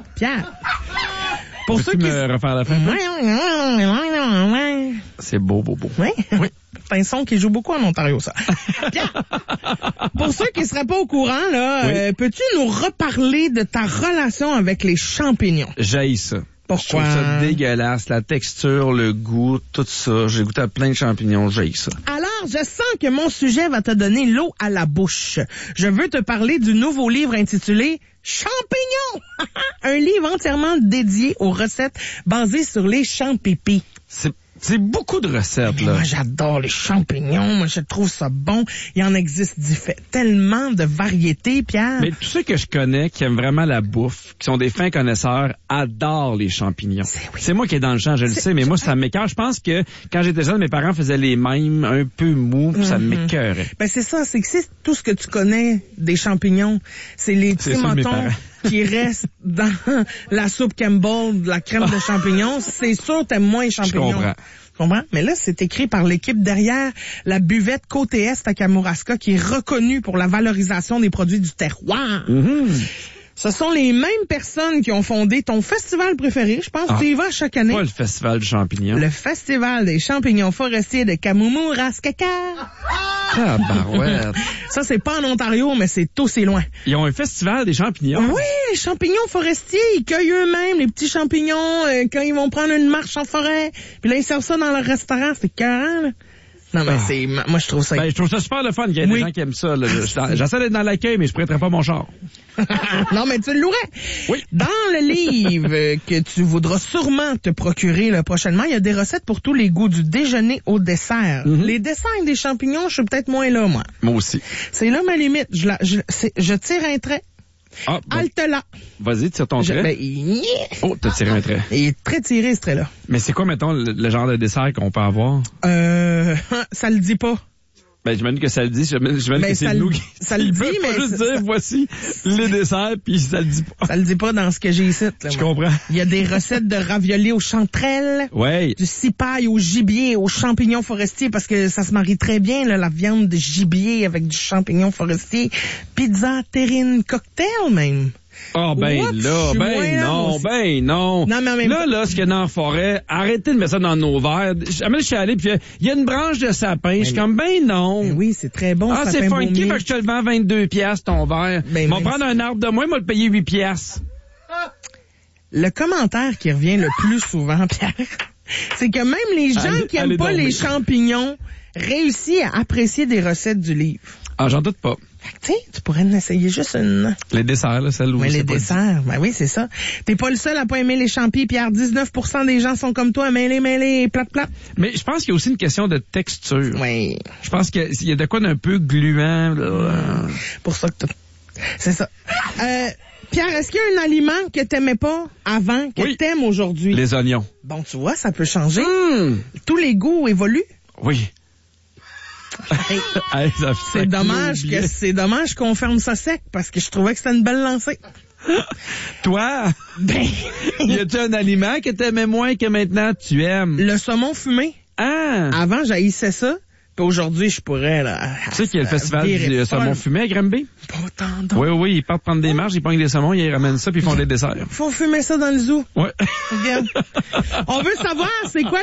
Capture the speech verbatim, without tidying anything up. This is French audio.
Pierre. Pour Peux-tu ceux qui... me refaire la fin? C'est beau, beau, beau. Oui? Oui. C'est un son qui joue beaucoup en Ontario, ça. Pierre, pour ceux qui seraient pas au courant, là, Oui. euh, peux-tu nous reparler de ta relation avec les champignons? J'haïs ça. Pourquoi? Je trouve ça dégueulasse, la texture, le goût, tout ça. J'ai goûté à plein de champignons, j'haïs ça. Alors, je sens que mon sujet va te donner l'eau à la bouche. Je veux te parler du nouveau livre intitulé Champignons! Un livre entièrement dédié aux recettes basées sur les champipis. C'est, c'est beaucoup de recettes, Mais là. moi, j'adore les champignons. Moi, je trouve ça bon. Il y en existe diffé- tellement de variétés, Pierre. Mais tous ceux que je connais qui aiment vraiment la bouffe, qui sont des fins connaisseurs, adorent les champignons. C'est, oui. C'est moi qui est dans le champ, je le C'est- sais, mais moi, ça m'écoeure. Je pense que quand j'étais jeune, mes parents faisaient les mêmes, un peu mous, puis ça Mhm. m'écœurait. Ben, c'est ça. C'est que c'est tout ce que tu connais des champignons. C'est les C'est petits ça de mes motons parents. qui restent dans la soupe Campbell, de la crème de champignons. C'est sûr, t'aimes moins les champignons. Je comprends. Tu comprends? Mais là, c'est écrit par l'équipe derrière la buvette Côté Est à Kamouraska qui est reconnue pour la valorisation des produits du terroir. Mhm. Ce sont les mêmes personnes qui ont fondé ton festival préféré. Je pense Ah. que tu y vas chaque année. Pas le festival du champignon. Le Festival des champignons forestiers de Kamouraska. Ah, barouette. Ça, c'est pas en Ontario, mais c'est aussi loin. Ils ont un festival des champignons. Oui, les champignons forestiers, ils cueillent eux-mêmes les petits champignons euh, quand ils vont prendre une marche en forêt. Puis là, ils servent ça dans leur restaurant. C'est écœurant, là. Non, mais Ah. c'est... Moi, je trouve ça... Ben, je trouve ça super le fun qu'il y ait Oui. des gens qui aiment ça. Là. Je- J'essaie d'être dans l'accueil, mais je prêterai pas mon char. Non, mais tu le louerais. Oui. Dans le livre euh, que tu voudras sûrement te procurer là, prochainement, il y a des recettes pour tous les goûts, du déjeuner au dessert. Mhm. Les desserts avec des champignons, je suis peut-être moins là, moi. Moi aussi. C'est là ma limite. Je, la, je, c'est- je tire un trait. Ah, bon. Halte là. Vas-y, tire ton Je- trait. ben, il, Oh, t'as tiré un trait. il est très tiré, ce trait-là. Mais c'est quoi, mettons, le, le genre de dessert qu'on peut avoir? Euh, ça le dit pas. Ben, j'imagine que ça le dit. J'imagine j'imagine Ben, que c'est ça nous le- qui... ça le Ils dit, peuvent mais pas juste ça- dire, ça- voici les desserts, puis ça le dit pas. Ça le dit pas dans ce que j'ai ici. Là, Je moi. comprends. Il y a des recettes de raviolis aux chanterelles. Ouais. Du cipaille au gibier, aux champignons forestiers, parce que ça se marie très bien, là, la viande de gibier avec du champignon forestier. Pizza, terrine, cocktail même. Ah, ben What? Je là, suis ben moins là, moi non, aussi. ben non. Non, mais en même là, temps- là, ce qu'il y a dans la forêt, arrêtez de mettre ça dans nos verres. Jamais je suis allé, puis il y a une branche de sapin. Je suis mais- comme, ben non. Ben oui, c'est très bon. Ah, ça c'est fait funky, baumier. fait que je te le vends vingt-deux piastres, ton verre. Ben, M'en même prendre un arbre de moi, m'a le payer huit piastres. Le commentaire qui revient le plus souvent, Pierre, c'est que même les gens Allez- qui aiment allez pas dormir. les champignons réussissent à apprécier des recettes du livre. Ah, j'en doute pas. Fait que, tu sais, tu pourrais en essayer juste une. Les desserts, là, celle où Mais c'est les pas dit. desserts, ben oui, c'est ça. T'es pas le seul à pas aimer les champis, Pierre. dix-neuf pour cent des gens sont comme toi, mêlés, mêlés, plate, plate. Mais je pense qu'il y a aussi une question de texture. Oui, Je pense qu'il y a de quoi d'un peu gluant, là. pour ça que t'as... C'est ça. Euh, Pierre, est-ce qu'il y a un aliment que t'aimais pas avant, que Oui. t'aimes aujourd'hui? Les oignons. Bon, tu vois, ça peut changer. Hum. Tous les goûts évoluent. Oui. Hey, Hey, ça- ça c'est dommage clôt bien. que c'est dommage qu'on ferme ça sec parce que je trouvais que c'était une belle lancée. Toi, Ben, y a-tu un aliment que t'aimais moins que maintenant tu aimes? le saumon fumé. Ah! Avant, j'haïssais ça. Puis aujourd'hui, je pourrais, là. Tu sais qu'il y a le festival virer du folle. saumon fumé à Granby? Pas tant donc. Oui, oui, ils partent prendre des marches, ils pognent des saumons, ils ramènent ça, puis ils font des desserts. Faut fumer ça dans le zoo. Ouais. Regarde. On veut savoir, c'est quoi